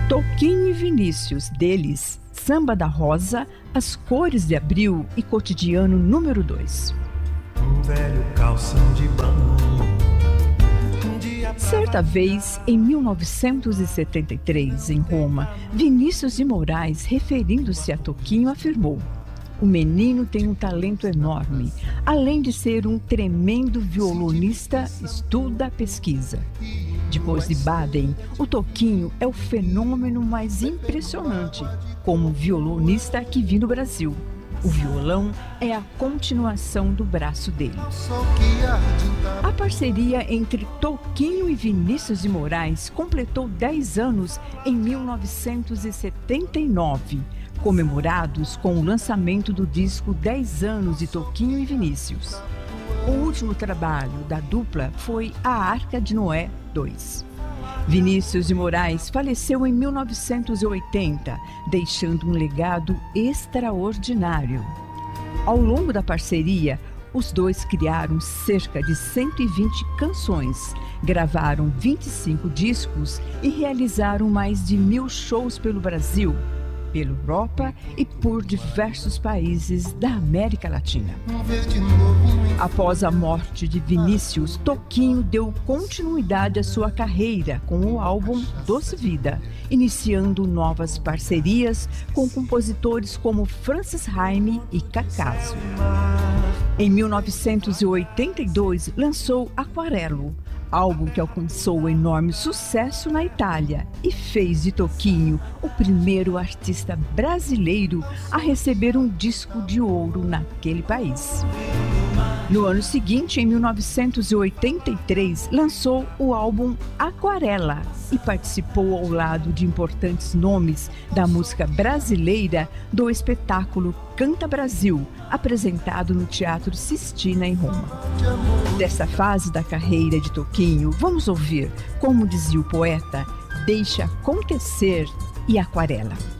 Toquinho e Vinícius, deles, Samba da Rosa, As Cores de Abril e Cotidiano número 2. Um velho calção de banho. Certa vez, em 1973, em Roma, Vinícius de Moraes, referindo-se a Toquinho, afirmou: "O menino tem um talento enorme. Além de ser um tremendo violonista, estuda, pesquisa." Depois de Baden, o Toquinho é o fenômeno mais impressionante como violonista que vi no Brasil. O violão é a continuação do braço dele. A parceria entre Toquinho e Vinícius de Moraes completou 10 anos em 1979, comemorados com o lançamento do disco 10 anos de Toquinho e Vinícius. O último trabalho da dupla foi A Arca de Noé 2. Vinícius de Moraes faleceu em 1980, deixando um legado extraordinário. Ao longo da parceria, os dois criaram cerca de 120 canções, gravaram 25 discos e realizaram mais de 1000 shows pelo Brasil, pela Europa e por diversos países da América Latina. Após a morte de Vinícius, Toquinho deu continuidade à sua carreira com o álbum Doce Vida, iniciando novas parcerias com compositores como Francis Haime e Cacaso. Em 1982, lançou Aquarelo, álbum que alcançou enorme sucesso na Itália e fez de Toquinho o primeiro artista brasileiro a receber um disco de ouro naquele país. No ano seguinte, em 1983, lançou o álbum Aquarela e participou ao lado de importantes nomes da música brasileira do espetáculo Canta Brasil, apresentado no Teatro Sistina, em Roma. Dessa fase da carreira de Toquinho, vamos ouvir, como dizia o poeta, Deixa Acontecer e Aquarela.